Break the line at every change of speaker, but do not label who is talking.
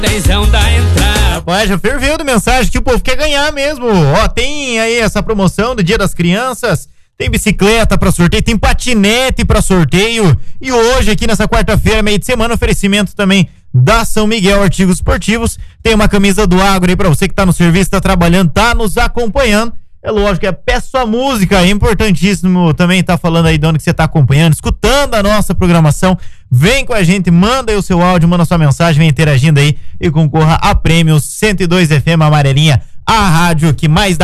Da entrada.
Rapaz, já ferveu de mensagem que o povo quer ganhar mesmo. Ó, tem aí essa promoção do Dia das Crianças, tem bicicleta pra sorteio, tem patinete pra sorteio. E hoje, aqui nessa quarta-feira, meio de semana, oferecimento também da São Miguel Artigos Esportivos. Tem uma camisa do Agro aí pra você que tá no serviço, tá trabalhando, tá nos acompanhando. É lógico, peça sua música, é importantíssimo também tá falando aí de onde que você tá acompanhando, escutando a nossa programação. Vem com a gente, manda aí o seu áudio, manda sua mensagem, vem interagindo aí e concorra a prêmios 102 FM Amarelinha, a rádio que mais dá